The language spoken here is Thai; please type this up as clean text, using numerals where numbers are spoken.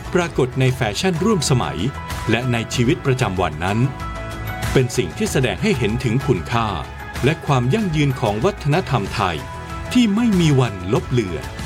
ปรากฏในแฟชั่นร่วมสมัยและในชีวิตประจำวันนั้นเป็นสิ่งที่แสดงให้เห็นถึงคุณค่าและความยั่งยืนของวัฒนธรรมไทยที่ไม่มีวันลบเลือน